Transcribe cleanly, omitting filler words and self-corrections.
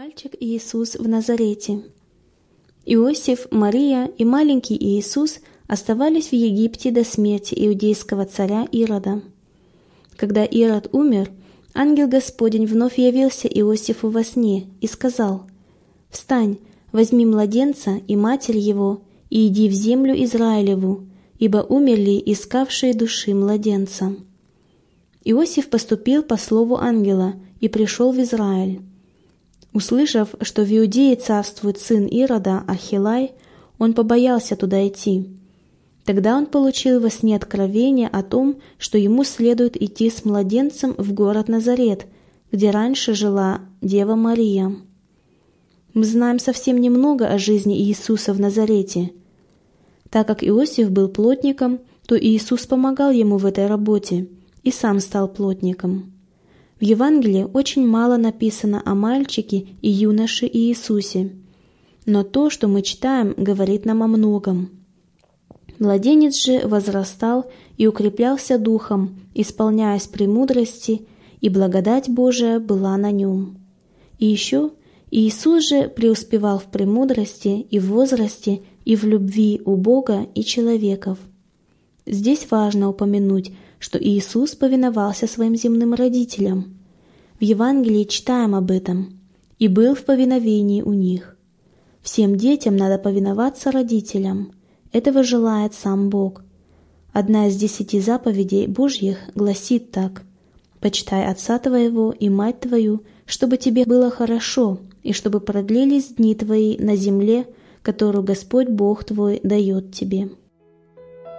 Мальчик Иисус в Назарете. Иосиф, Мария и маленький Иисус оставались в Египте до смерти иудейского царя Ирода. Когда Ирод умер, ангел Господень вновь явился Иосифу во сне и сказал: «Встань, возьми младенца и матерь его, и иди в землю Израилеву, ибо умерли искавшие души младенца». Иосиф поступил по слову ангела и пришел в Израиль. Услышав, что в Иудее царствует сын Ирода, Архилай, он побоялся туда идти. Тогда он получил во сне откровение о том, что ему следует идти с младенцем в город Назарет, где раньше жила Дева Мария. Мы знаем совсем немного о жизни Иисуса в Назарете. Так как Иосиф был плотником, то Иисус помогал ему в этой работе и сам стал плотником. В Евангелии очень мало написано о мальчике и юноше Иисусе, но то, что мы читаем, говорит нам о многом. Младенец же возрастал и укреплялся духом, исполняясь премудрости, и благодать Божия была на нем. И еще Иисус же преуспевал в премудрости и в возрасте, и в любви у Бога и человеков. Здесь важно упомянуть, что Иисус повиновался своим земным родителям. В Евангелии читаем об этом: «И был в повиновении у них». Всем детям надо повиноваться родителям. Этого желает сам Бог. Одна из 10 заповедей Божьих гласит так: «Почитай отца твоего и мать твою, чтобы тебе было хорошо, и чтобы продлились дни твои на земле, которую Господь Бог твой дает тебе».